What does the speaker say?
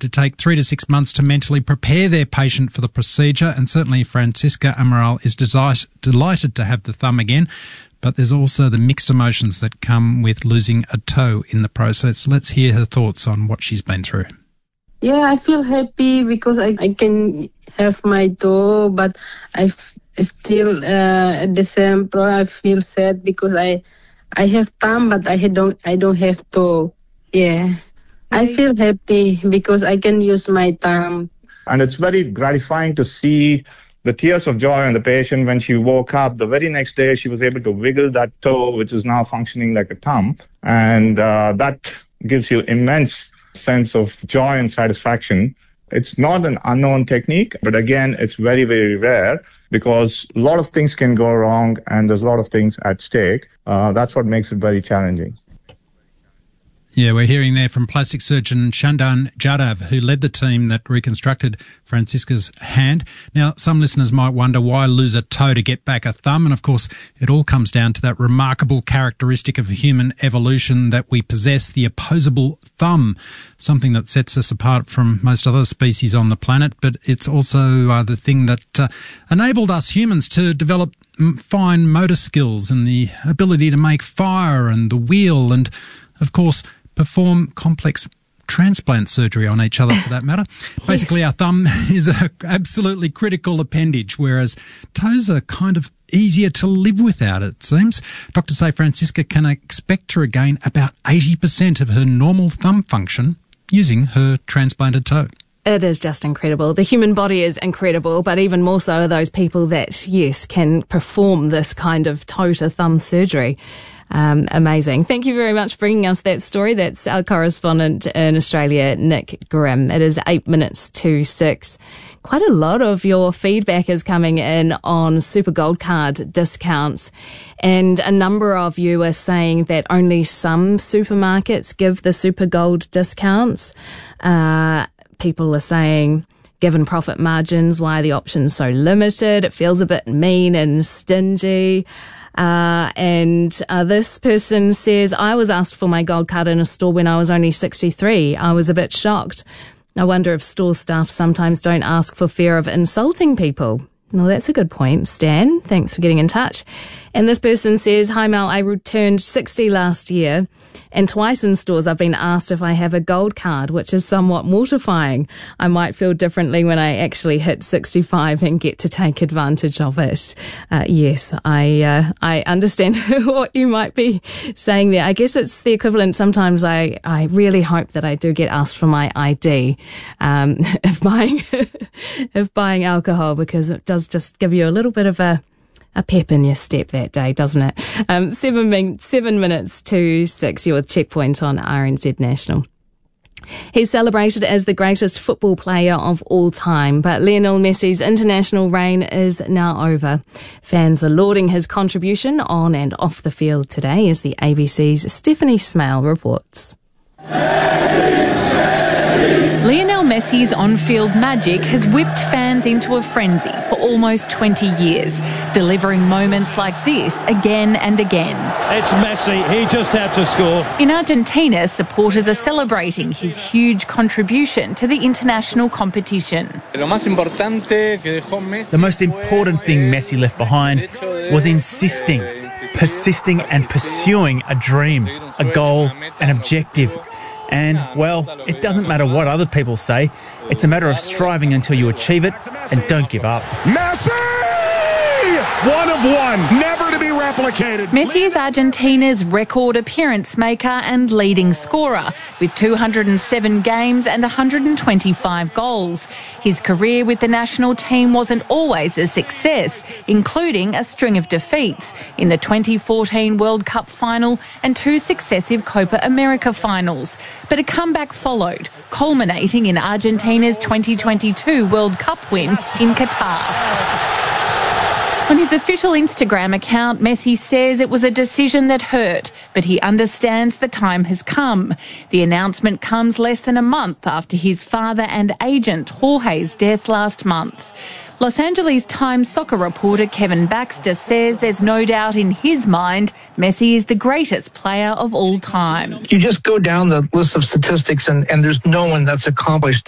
to take 3 to 6 months to mentally prepare their patient for the procedure, and certainly Francisca Amaral is delighted to have the thumb again. But there's also the mixed emotions that come with losing a toe in the process. Let's hear her thoughts on what she's been through. Yeah, I feel happy because I can have my toe, but I still at the same time I feel sad because I have thumb, but I don't have toe. Yeah, I feel happy because I can use my thumb. And it's very gratifying to see the tears of joy on the patient when she woke up. The very next day, she was able to wiggle that toe, which is now functioning like a thumb. And that gives you immense sense of joy and satisfaction. It's not an unknown technique, but again, it's very, very rare because a lot of things can go wrong and there's a lot of things at stake. That's what makes it very challenging. Yeah, we're hearing there from plastic surgeon Shandan Jadav, who led the team that reconstructed Francisca's hand. Now, some listeners might wonder why lose a toe to get back a thumb, and of course, it all comes down to that remarkable characteristic of human evolution that we possess, the opposable thumb, something that sets us apart from most other species on the planet, but it's also the thing that enabled us humans to develop fine motor skills and the ability to make fire and the wheel and, of course, perform complex transplant surgery on each other for that matter. Basically, our thumb is an absolutely critical appendage, whereas toes are kind of easier to live without, it seems. Doctors say Francisca can expect to regain about 80% of her normal thumb function using her transplanted toe. It is just incredible. The human body is incredible, but even more so are those people that, yes, can perform this kind of toe-to-thumb surgery. Amazing. Thank you very much for bringing us that story. That's our correspondent in Australia, Nick Grimm. It is 8 minutes to 6. Quite a lot of your feedback is coming in on Super Gold Card discounts, and a number of you are saying that only some supermarkets give the Super Gold discounts. People are saying, given profit margins, why are the options so limited? It feels a bit mean and stingy. And this person says, I was asked for my gold card in a store when I was only 63. I was a bit shocked. I wonder if store staff sometimes don't ask for fear of insulting people. Well, that's a good point, Stan. Thanks for getting in touch. And this person says, hi Mel, I returned 60 last year, and twice in stores I've been asked if I have a gold card, which is somewhat mortifying. I might feel differently when I actually hit 65 and get to take advantage of it. Yes, I understand what you might be saying there. I guess it's the equivalent. Sometimes I really hope that I do get asked for my ID if buying alcohol, because it does just give you a little bit of a pep in your step that day, doesn't it? 7 minutes to 6, you're with Checkpoint on RNZ National. He's celebrated as the greatest football player of all time, but Lionel Messi's international reign is now over. Fans are lauding his contribution on and off the field today, as the ABC's Stephanie Smale reports. Lionel Messi's on-field magic has whipped fans into a frenzy for almost 20 years, delivering moments like this again and again. It's Messi, he just had to score. In Argentina, supporters are celebrating his huge contribution to the international competition. The most important thing Messi left behind was insisting, persisting and pursuing a dream, a goal, an objective. And, well, it doesn't matter what other people say. It's a matter of striving until you achieve it and don't give up. Messi! One of one, never to be replicated. Messi is Argentina's record appearance maker and leading scorer, with 207 games and 125 goals. His career with the national team wasn't always a success, including a string of defeats in the 2014 World Cup final and 2 successive Copa America finals. But a comeback followed, culminating in Argentina's 2022 World Cup win in Qatar. On his official Instagram account, Messi says it was a decision that hurt, but he understands the time has come. The announcement comes less than a month after his father and agent Jorge's death last month. Los Angeles Times soccer reporter Kevin Baxter says there's no doubt in his mind Messi is the greatest player of all time. You just go down the list of statistics and there's no one that's accomplished